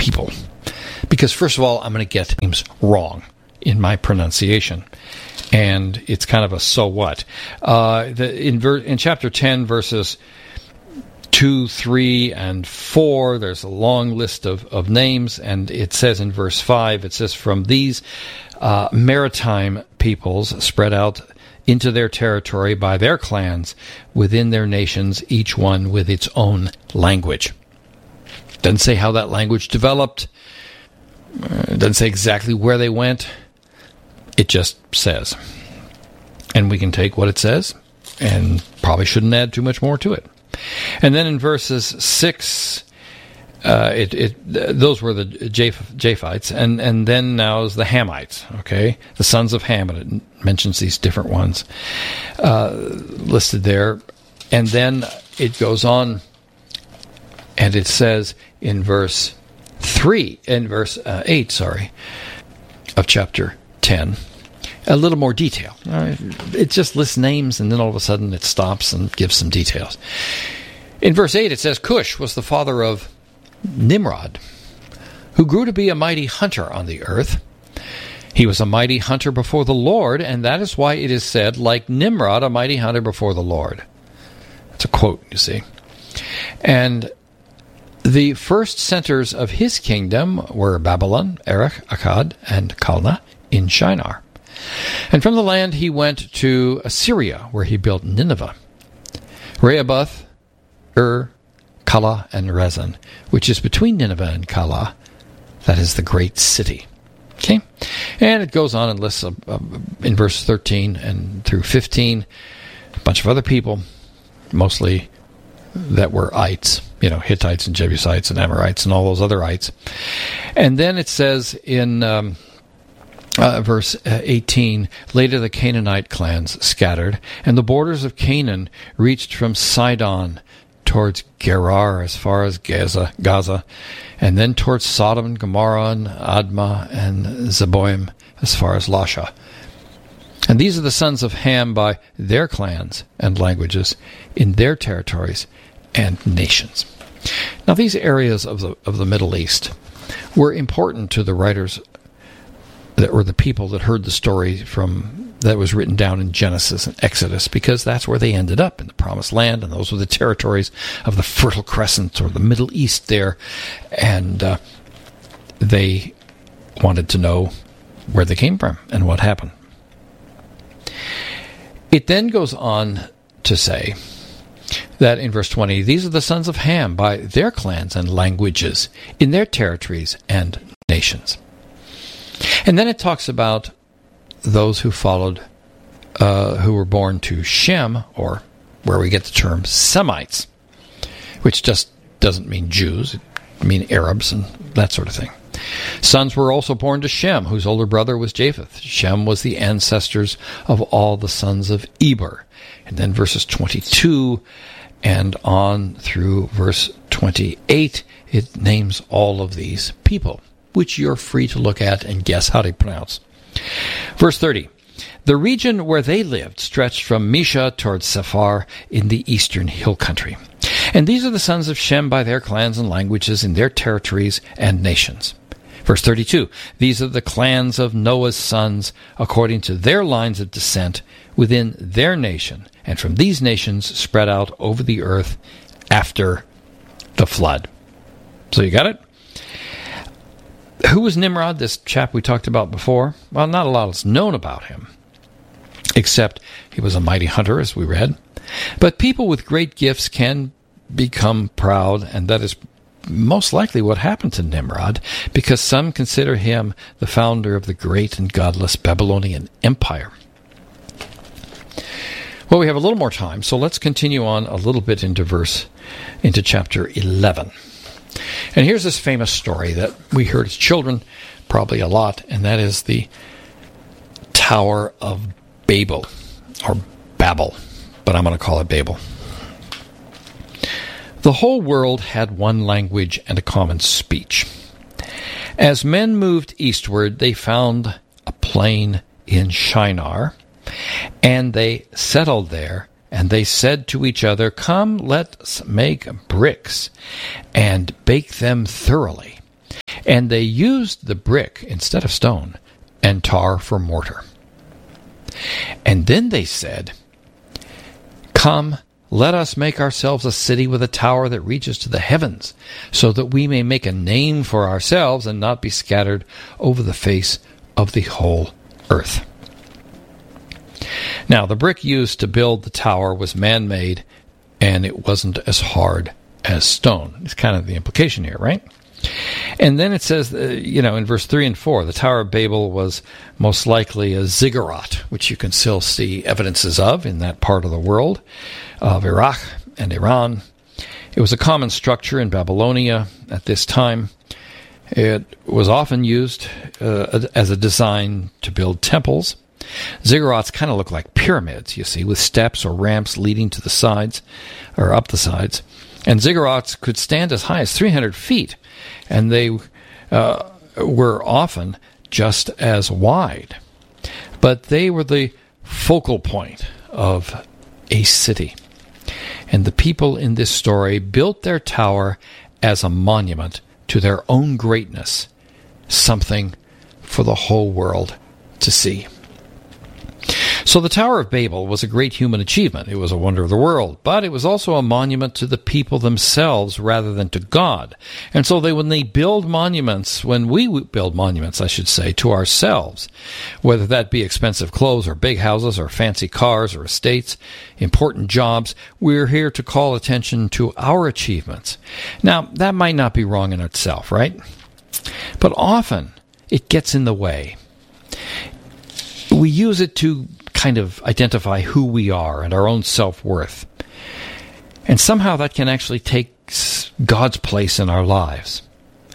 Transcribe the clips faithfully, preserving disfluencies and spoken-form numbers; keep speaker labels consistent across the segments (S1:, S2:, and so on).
S1: people. Because first of all, I'm going to get names wrong in my pronunciation. And it's kind of a so what. Uh, the, in, ver, in chapter ten, verses two, three, and four, there's a long list of, of names, and it says in verse five, it says, from these uh, maritime peoples spread out into their territory by their clans within their nations, each one with its own language. Doesn't say how that language developed. It doesn't say exactly where they went. It just says. And we can take what it says and probably shouldn't add too much more to it. And then in verses six, uh, it, it those were the Japh- Japhites, and, and then now is the Hamites, okay? The sons of Ham, and it mentions these different ones uh, listed there. And then it goes on, and it says in verse three, in verse uh, eight, sorry, of chapter ten, a little more detail. Uh, it just lists names, and then all of a sudden it stops and gives some details. In verse eight, it says, Cush was the father of Nimrod, who grew to be a mighty hunter on the earth. He was a mighty hunter before the Lord, and that is why it is said, like Nimrod, a mighty hunter before the Lord. It's a quote, you see. And the first centers of his kingdom were Babylon, Erech, Akkad, and Calneh in Shinar. And from the land he went to Assyria, where he built Nineveh, Rehoboth, Ur, Calah, and Rezin, which is between Nineveh and Calah. That is the great city. Okay? And it goes on and lists uh, uh, in verse thirteen and through fifteen a bunch of other people, mostly that were ites, you know, Hittites and Jebusites and Amorites and all those other ites. And then it says in um, uh, verse eighteen, later the Canaanite clans scattered, and the borders of Canaan reached from Sidon towards Gerar as far as Gaza, Gaza, and then towards Sodom and Gomorrah and Admah and Zeboim as far as Lasha. And these are the sons of Ham by their clans and languages in their territories and nations. Now, these areas of the of the Middle East were important to the writers that or the people that heard the story from that was written down in Genesis and Exodus, because that's where they ended up, in the Promised Land, and those were the territories of the Fertile Crescent or the Middle East there, and uh, they wanted to know where they came from and what happened. It then goes on to say that in verse twenty, these are the sons of Ham by their clans and languages in their territories and nations. And then it talks about those who followed, uh, who were born to Shem, or where we get the term Semites, which just doesn't mean Jews, it means Arabs and that sort of thing. Sons were also born to Shem, whose older brother was Japheth. Shem was the ancestors of all the sons of Eber. And then verses twenty-two and on through verse twenty-eight, it names all of these people, which you're free to look at and guess how they pronounce. Verse thirty, the region where they lived stretched from Misha towards Sephar in the eastern hill country. And these are the sons of Shem by their clans and languages in their territories and nations. Verse thirty-two, these are the clans of Noah's sons according to their lines of descent within their nation, and from these nations spread out over the earth after the flood. So you got it? Who was Nimrod, this chap we talked about before? Well, not a lot is known about him, except he was a mighty hunter, as we read. But people with great gifts can become proud, and that is most likely what happened to Nimrod, because some consider him the founder of the great and godless Babylonian Empire. Well, we have a little more time, so let's continue on a little bit into verse, into chapter eleven. And here's this famous story that we heard as children, probably a lot, and that is the Tower of Babel, or Babel, but I'm going to call it Babel. The whole world had one language and a common speech. As men moved eastward, they found a plain in Shinar, and they settled there. And they said to each other, come, let's make bricks and bake them thoroughly. And they used the brick instead of stone, and tar for mortar. And then they said, "Come, let us make ourselves a city with a tower that reaches to the heavens, so that we may make a name for ourselves and not be scattered over the face of the whole earth." Now, the brick used to build the tower was man-made, and it wasn't as hard as stone. It's kind of the implication here, right? And then it says, uh, you know, in verse three and four, the Tower of Babel was most likely a ziggurat, which you can still see evidences of in that part of the world, of Iraq and Iran. It was a common structure in Babylonia at this time. It was often used uh, as a design to build temples. Ziggurats kind of look like pyramids, you see, with steps or ramps leading to the sides, or up the sides. And ziggurats could stand as high as three hundred feet, and they uh, were often just as wide. But they were the focal point of a city. And the people in this story built their tower as a monument to their own greatness, something for the whole world to see. So the Tower of Babel was a great human achievement. It was a wonder of the world, but it was also a monument to the people themselves rather than to God. And so they, when they build monuments, when we build monuments, I should say, to ourselves, whether that be expensive clothes or big houses or fancy cars or estates, important jobs, we're here to call attention to our achievements. Now, that might not be wrong in itself, right? But often it gets in the way. We use it to kind of identify who we are and our own self-worth. And somehow that can actually take God's place in our lives.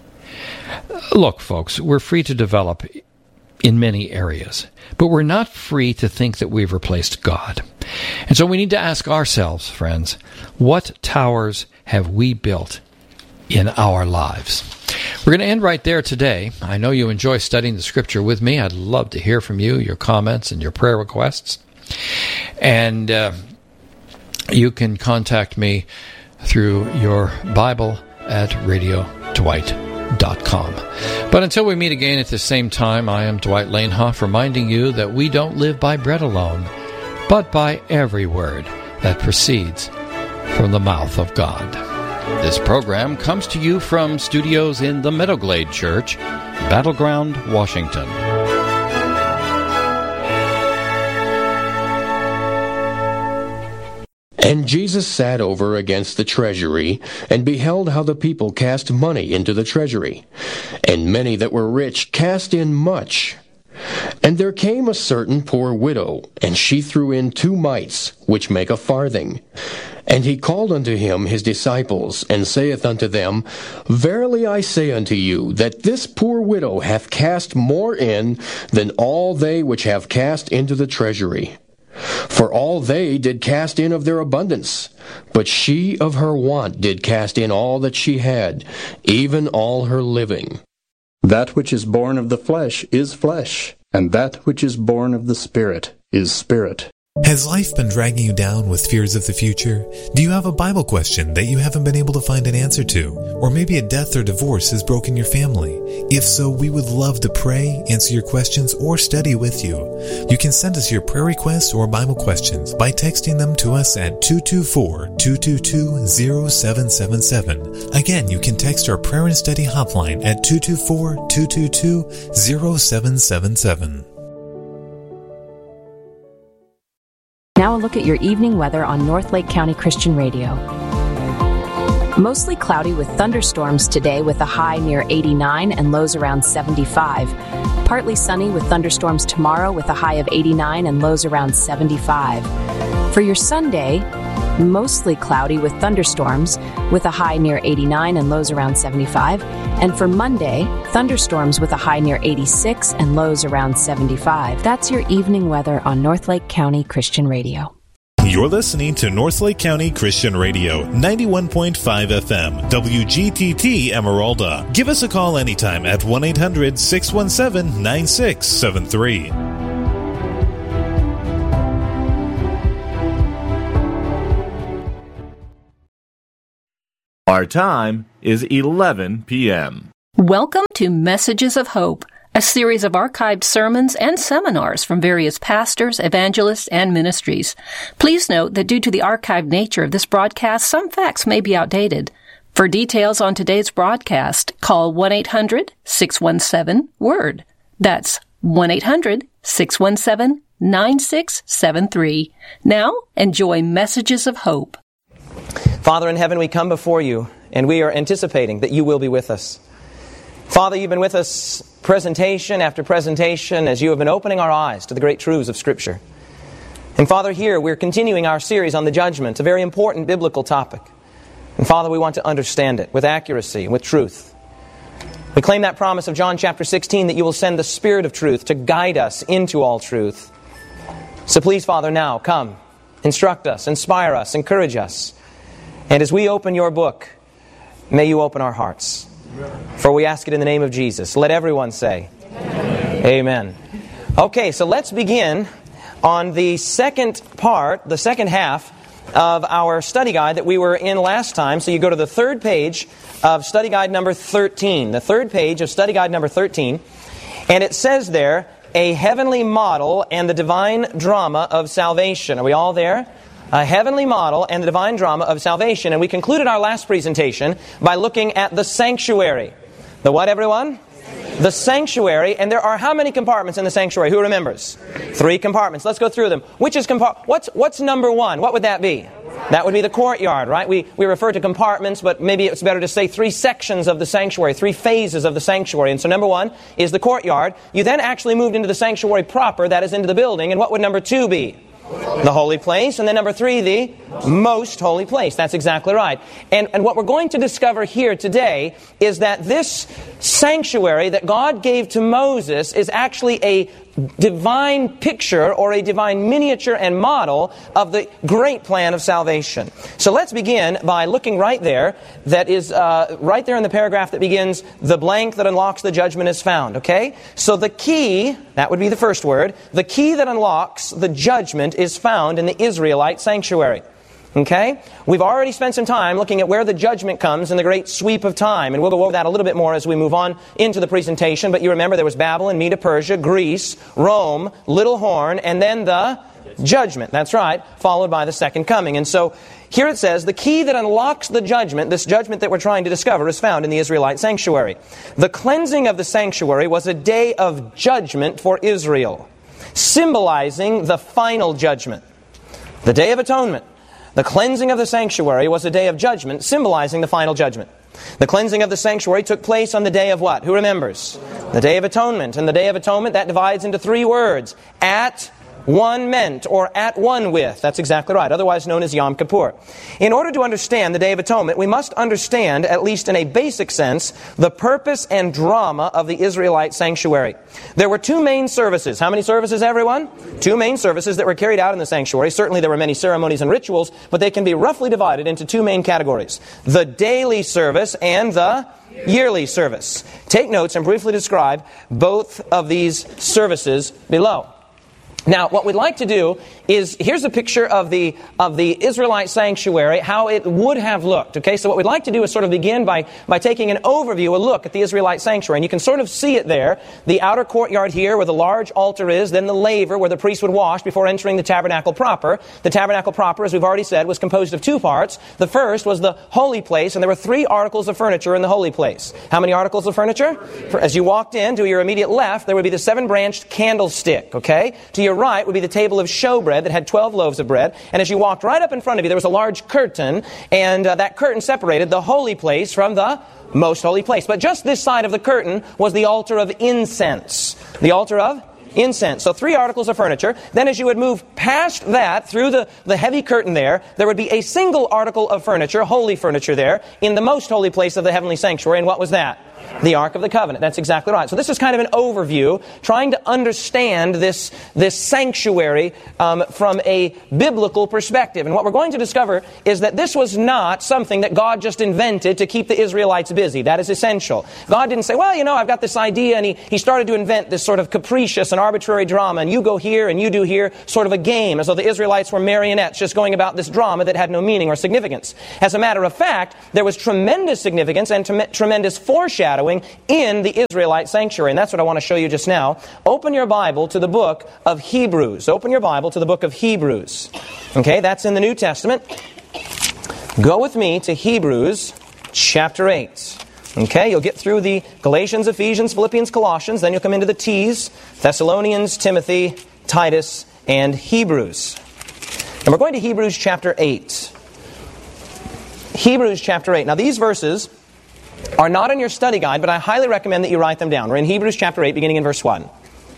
S1: Look, folks, we're free to develop in many areas, but we're not free to think that we've replaced God. And so we need to ask ourselves, friends, what towers have we built in our lives? We're going to end right there today. I know you enjoy studying the Scripture with me. I'd love to hear from you, your comments and your prayer requests. And uh, you can contact me through your Bible at radio dwight dot com. But until we meet again at the same time, I am Dwight Lanehoff, reminding you that we don't live by bread alone, but by every word that proceeds from the mouth of God. This program comes to you from studios in the Meadowglade Church, Battleground, Washington.
S2: And Jesus sat over against the treasury, and beheld how the people cast money into the treasury. And many that were rich cast in much. And there came a certain poor widow, and she threw in two mites, which make a farthing. And he called unto him his disciples, and saith unto them, Verily I say unto you, that this poor widow hath cast more in than all they which have cast into the treasury. For all they did cast in of their abundance, but she of her want did cast in all that she had, even all her living.
S3: That which is born of the flesh is flesh, and that which is born of the Spirit is spirit.
S4: Has life been dragging you down with fears of the future? Do you have a Bible question that you haven't been able to find an answer to? Or maybe a death or divorce has broken your family? If so, we would love to pray, answer your questions, or study with you. You can send us your prayer requests or Bible questions by texting them to us at two two four, two two two, zero seven seven seven. Again, you can text our prayer and study hotline at two two four, two two two, zero seven seven seven.
S5: Now a look at your evening weather on North Lake County Christian Radio. Mostly cloudy with thunderstorms today with a high near eighty-nine and lows around seventy-five. Partly sunny with thunderstorms tomorrow with a high of eighty-nine and lows around seventy-five. For your Sunday, mostly cloudy with thunderstorms with a high near eighty-nine and lows around seventy-five. And for Monday, thunderstorms with a high near eighty-six and lows around seventy-five. That's your evening weather on North Lake County Christian Radio.
S4: You're listening to North Lake County Christian Radio, ninety-one point five F M, W G T T Emeralda. Give us a call anytime at one eight hundred, six one seven, nine six seven three.
S6: Our time is eleven p.m. Welcome to Messages of Hope, a series of archived sermons and seminars from various pastors, evangelists, and ministries. Please note that due to the archived nature of this broadcast, some facts may be outdated. For details on today's broadcast, call one eight hundred six one seven WORD. That's one eight hundred six one seven nine six seven three. Now, enjoy Messages of Hope.
S7: Father in heaven, we come before you, and we are anticipating that you will be with us. Father, you've been with us presentation after presentation as you have been opening our eyes to the great truths of Scripture. And Father, here we're continuing our series on the judgment, a very important biblical topic. And Father, we want to understand it with accuracy and with truth. We claim that promise of John chapter sixteen that you will send the Spirit of truth to guide us into all truth. So please, Father, now come, instruct us, inspire us, encourage us. And as we open your book, may you open our hearts. For we ask it in the name of Jesus. Let everyone say, Amen. Amen. Okay, so let's begin on the second part, the second half of our study guide that we were in last time. So you go to the third page of study guide number thirteen. The third page of study guide number thirteen. And it says there, a heavenly model and the divine drama of salvation. Are we all there? A heavenly model and the divine drama of salvation. And we concluded our last presentation by looking at the sanctuary. The what, everyone? The sanctuary. And there are how many compartments in the sanctuary? Who remembers? Three compartments. Let's go through them. Which is compart? What's what's number one? What would that be? That would be the courtyard, right? We we refer to compartments, but maybe it's better to say three sections of the sanctuary, three phases of the sanctuary. And so number one is the courtyard. You then actually moved into the sanctuary proper, that is into the building. And what would number two be? The holy place. And then number three, the most holy place. That's exactly right. And, and what we're going to discover here today is that this sanctuary that God gave to Moses is actually a divine picture or a divine miniature and model of the great plan of salvation. So let's begin by looking right there. That is uh, right there in the paragraph that begins, the blank that unlocks the judgment is found. Okay? So the key, that would be the first word, the key that unlocks the judgment is found in the Israelite sanctuary. Okay? We've already spent some time looking at where the judgment comes in the great sweep of time. And we'll go over that a little bit more as we move on into the presentation. But you remember there was Babylon, Medo Persia, Greece, Rome, Little Horn, and then the judgment. That's right, followed by the second coming. And so here it says, the key that unlocks the judgment, this judgment that we're trying to discover, is found in the Israelite sanctuary. The cleansing of the sanctuary was a day of judgment for Israel, symbolizing the final judgment. The Day of Atonement. The cleansing of the sanctuary was a day of judgment, symbolizing the final judgment. The cleansing of the sanctuary took place on the day of what? Who remembers? The Day of Atonement. And the Day of Atonement, that divides into three words. At one meant, or at one with. That's exactly right, otherwise known as Yom Kippur. In order to understand the Day of Atonement, we must understand, at least in a basic sense, the purpose and drama of the Israelite sanctuary. There were two main services. How many services, everyone? Two main services that were carried out in the sanctuary. Certainly there were many ceremonies and rituals, but they can be roughly divided into two main categories. The daily service and the yearly service. Take notes and briefly describe both of these services below. Now, what we'd like to do is, here's a picture of the of the Israelite sanctuary, how it would have looked. Okay, so what we'd like to do is sort of begin by, by taking an overview, a look at the Israelite sanctuary. And you can sort of see it there, the outer courtyard here where the large altar is, then the laver where the priest would wash before entering the tabernacle proper. The tabernacle proper, as we've already said, was composed of two parts. The first was the holy place, and there were three articles of furniture in the holy place. How many articles of furniture? As you walked in, to your immediate left, there would be the seven-branched candlestick, okay? To your right would be the table of showbread that had twelve loaves of bread. And as you walked right up in front of you, there was a large curtain, and uh, that curtain separated the holy place from the most holy place. But just this side of the curtain was the altar of incense. The altar of incense. So three articles of furniture. Then as you would move past that, through the, the heavy curtain there, there would be a single article of furniture, holy furniture there, in the most holy place of the heavenly sanctuary. And what was that? The Ark of the Covenant. That's exactly right. So this is kind of an overview, trying to understand this, this sanctuary um, from a biblical perspective. And what we're going to discover is that this was not something that God just invented to keep the Israelites busy. That is essential. God didn't say, well, you know, I've got this idea, and he, he started to invent this sort of capricious and arbitrary drama, and you go here and you do here, sort of a game, as though the Israelites were marionettes just going about this drama that had no meaning or significance. As a matter of fact, there was tremendous significance and tremendous foreshadowing foreshadowing in the Israelite sanctuary. And that's what I want to show you just now. Open your Bible to the book of Hebrews. Open your Bible to the book of Hebrews. Okay, that's in the New Testament. Go with me to Hebrews chapter eight. Okay, you'll get through the Galatians, Ephesians, Philippians, Colossians, then you'll come into the T's, Thessalonians, Timothy, Titus, and Hebrews. And we're going to Hebrews chapter eight. Hebrews chapter eight. Now these verses are not in your study guide, but I highly recommend that you write them down. We're in Hebrews chapter eight, beginning in verse one.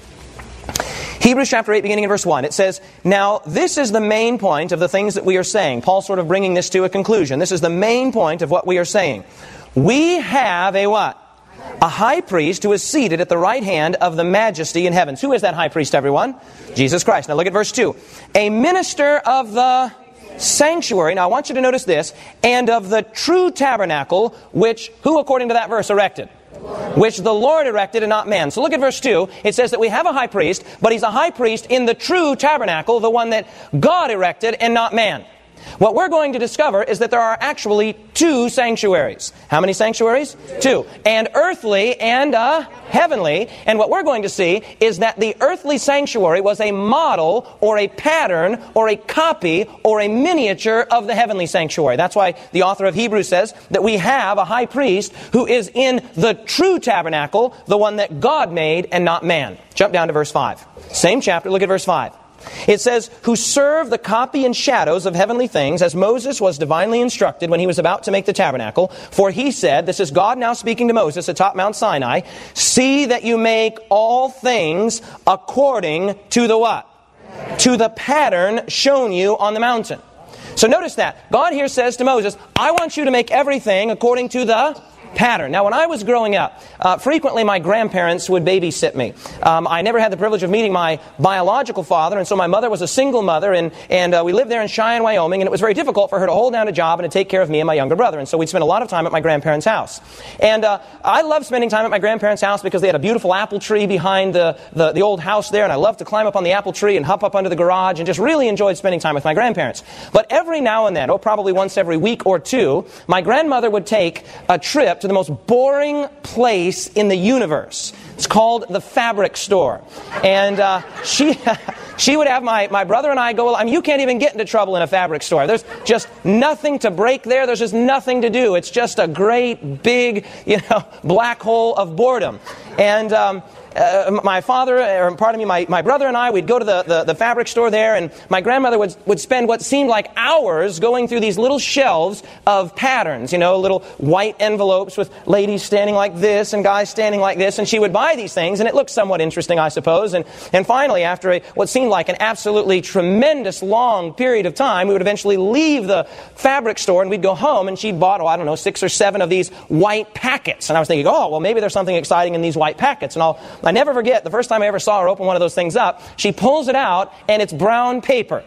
S7: Hebrews chapter eight, beginning in verse one. It says, now this is the main point of the things that we are saying. Paul's sort of bringing this to a conclusion. This is the main point of what we are saying. We have a what? A high priest who is seated at the right hand of the majesty in heavens. Who is that high priest, everyone? Jesus Christ. Now look at verse two. A minister of the sanctuary. Now I want you to notice this. And of the true tabernacle, which, who according to that verse erected? Which the Lord erected and not man. So look at verse two. It says that we have a high priest, but he's a high priest in the true tabernacle, the one that God erected and not man. What we're going to discover is that there are actually two sanctuaries. How many sanctuaries? Two. And earthly and uh, heavenly. And what we're going to see is that the earthly sanctuary was a model or a pattern or a copy or a miniature of the heavenly sanctuary. That's why the author of Hebrews says that we have a high priest who is in the true tabernacle, the one that God made and not man. Jump down to verse five. Same chapter, look at verse five. It says, who serve the copy and shadows of heavenly things, as Moses was divinely instructed when he was about to make the tabernacle. For he said, this is God now speaking to Moses atop Mount Sinai, see that you make all things according to the what? To the pattern shown you on the mountain. So notice that. God here says to Moses, I want you to make everything according to the pattern. Now, when I was growing up, uh, frequently my grandparents would babysit me. Um, I never had the privilege of meeting my biological father, and so my mother was a single mother, and, and uh, we lived there in Cheyenne, Wyoming, and it was very difficult for her to hold down a job and to take care of me and my younger brother, and so we'd spend a lot of time at my grandparents' house. And uh, I loved spending time at my grandparents' house because they had a beautiful apple tree behind the, the, the old house there, and I loved to climb up on the apple tree and hop up under the garage and just really enjoyed spending time with my grandparents. But every now and then, oh, probably once every week or two, my grandmother would take a trip to the most boring place in the universe. It's called the fabric store. And uh, she she would have my, my brother and I go, I mean, you can't even get into trouble in a fabric store. There's just nothing to break there. There's just nothing to do. It's just a great, big, you know, black hole of boredom. And um, uh, my father, or pardon me, my, my brother and I, we'd go to the, the, the fabric store there, and my grandmother would, would spend what seemed like hours going through these little shelves of patterns, you know, little white envelopes with ladies standing like this and guys standing like this, and she would buy these things, and it looked somewhat interesting, I suppose. And, and finally, after a, what seemed like an absolutely tremendous long period of time, we would eventually leave the fabric store, and we'd go home, and she'd bought, oh, I don't know, six or seven of these white packets. And I was thinking, oh, well, maybe there's something exciting in these white packets. And I'll, I never forget, the first time I ever saw her open one of those things up, she pulls it out, and it's brown paper.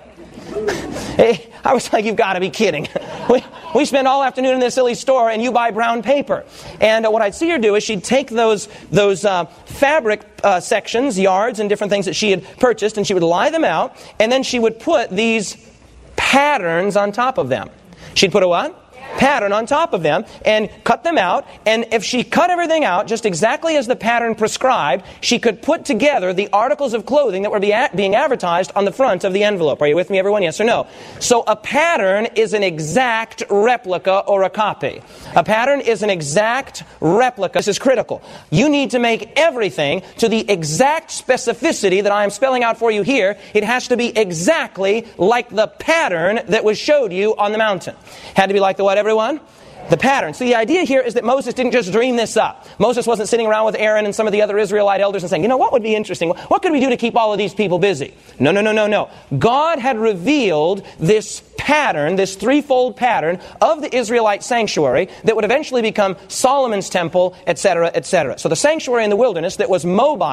S7: Hey, I was like, you've got to be kidding. we, we spend all afternoon in this silly store, and you buy brown paper. And uh, what I'd see her do is she'd take those those uh, fabric uh, sections, yards, and different things that she had purchased, and she would lie them out, and then she would put these patterns on top of them. She'd put a what? Pattern on top of them and cut them out, and if she cut everything out just exactly as the pattern prescribed, she could put together the articles of clothing that were be a- being advertised on the front of the envelope. Are you with me, everyone? Yes or no? So a pattern is an exact replica or a copy. A pattern is an exact replica. This is critical. You need to make everything to the exact specificity that I am spelling out for you here. It has to be exactly like the pattern that was showed you on the mountain. Had to be like the what, everyone? The pattern. So the idea here is that Moses didn't just dream this up. Moses wasn't sitting around with Aaron and some of the other Israelite elders and saying, you know, what would be interesting? What could we do to keep all of these people busy? No, no, no, no, no. God had revealed this pattern, this threefold pattern of the Israelite sanctuary that would eventually become Solomon's temple, et cetera, et cetera. So the sanctuary in the wilderness that was mobile